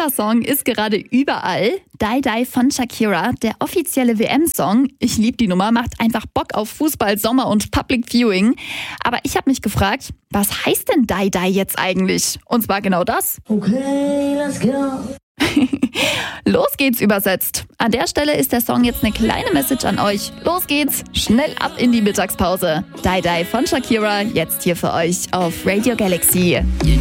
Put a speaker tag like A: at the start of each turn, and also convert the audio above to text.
A: Dieser Song ist gerade überall. Die Die von Shakira, der offizielle WM-Song. Ich liebe die Nummer, macht einfach Bock auf Fußball, Sommer und Public Viewing. Aber ich habe mich gefragt, was heißt denn Die Die jetzt eigentlich? Und zwar genau das.
B: Okay, let's go.
A: Los geht's übersetzt. An der Stelle ist der Song jetzt eine kleine Message an euch. Los geht's, schnell ab in die Mittagspause. Die Die von Shakira, jetzt hier für euch auf Radio Galaxy.